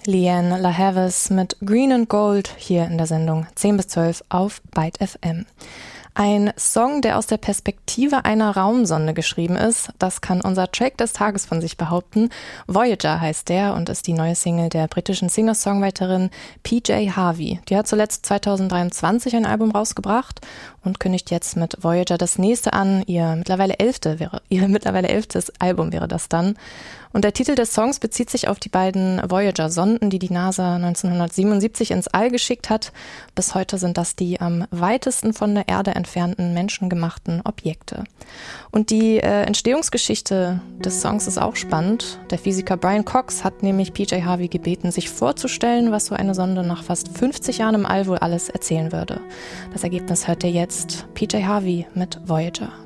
Leanne La Havas mit Green and Gold hier in der Sendung 10 bis 12 auf Byte FM. Ein Song, der aus der Perspektive einer Raumsonde geschrieben ist, das kann unser Track des Tages von sich behaupten. Voyager heißt der und ist die neue Single der britischen Singer-Songwriterin PJ Harvey. Die hat zuletzt 2023 ein Album rausgebracht und kündigt jetzt mit Voyager das nächste an. Ihr mittlerweile elftes Album wäre das dann. Und der Titel des Songs bezieht sich auf die beiden Voyager-Sonden, die die NASA 1977 ins All geschickt hat. Bis heute sind das die am weitesten von der Erde entfernten menschengemachten Objekte. Und die Entstehungsgeschichte des Songs ist auch spannend. Der Physiker Brian Cox hat nämlich PJ Harvey gebeten, sich vorzustellen, was so eine Sonde nach fast 50 Jahren im All wohl alles erzählen würde. Das Ergebnis hört ihr jetzt. PJ Harvey mit Voyager.